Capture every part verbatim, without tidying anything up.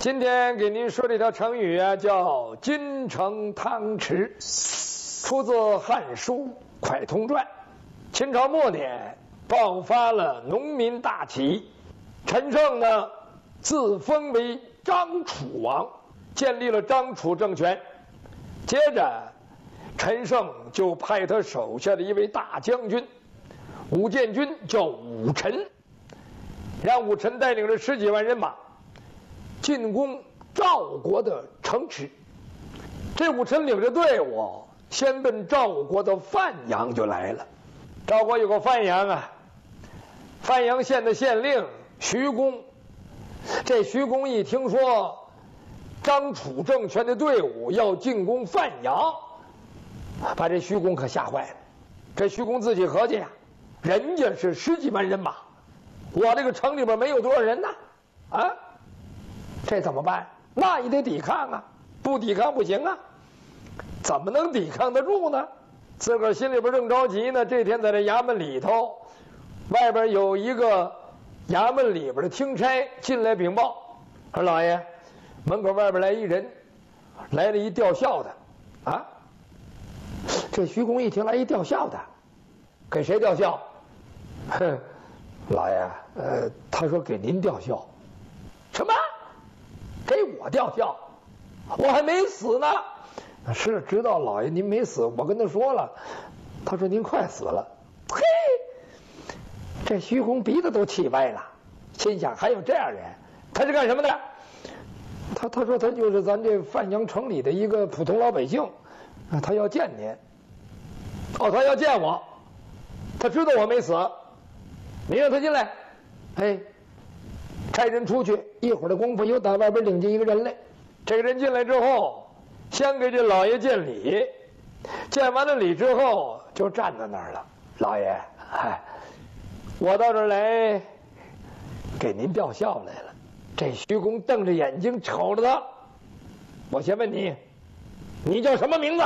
今天给您说这条成语啊，叫“金城汤匙”，出自《汉书·蒯通传》。秦朝末年爆发了农民大起义，陈胜呢自封为张楚王，建立了张楚政权。接着，陈胜就派他手下的一位大将军武建军，叫武臣，让武臣带领着十几万人马进攻赵国的城池。这武臣领着队伍先奔赵国的范阳就来了。赵国有个范阳啊，范阳县的县令徐公。这徐公一听说张楚政权的队伍要进攻范阳，把这徐公可吓坏了。这徐公自己合计呀，人家是十几万人马，我这个城里边没有多少人呢，啊，这怎么办？那也得抵抗啊，不抵抗不行啊，怎么能抵抗得住呢？自个儿心里边正着急呢。这天在这衙门里头，外边有一个衙门里边的听差进来禀报，说老爷，门口外边来一人，来了一吊孝的啊。这徐公一听来一吊孝的，给谁吊孝？哼，老爷，呃，他说给您吊孝。什么？给我吊孝？我还没死呢。是知道老爷您没死，我跟他说了，他说您快死了。嘿，这徐公鼻子都气歪了，心想还有这样人？他是干什么的？他他说他就是咱这范阳城里的一个普通老百姓，啊，他要见您。哦，他要见我，他知道我没死，你让他进来。哎，差人出去，一会儿的功夫又打外边领进一个人来。这个人进来之后，先给这老爷见礼，见完了礼之后就站在那儿了。老爷，嗨，我到这儿来给您吊孝来了。这徐公瞪着眼睛瞅着他，我先问你，你叫什么名字？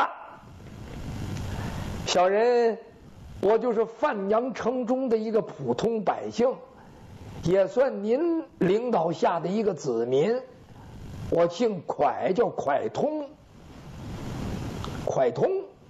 小人，我就是范阳城中的一个普通百姓，也算您领导下的一个子民。我姓蒯，叫蒯通。蒯通，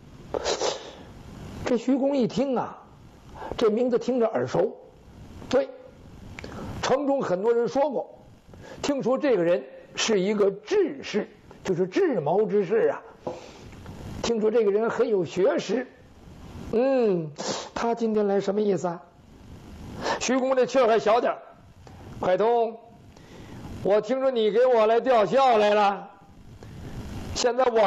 这徐公一听啊，这名字听着耳熟。对，城中很多人说过，听说这个人是一个智士，就是智谋之士啊。听说这个人很有学识。嗯，他今天来什么意思啊？徐公这气儿还小点。蒯通，我听说你给我来吊孝来了，现在我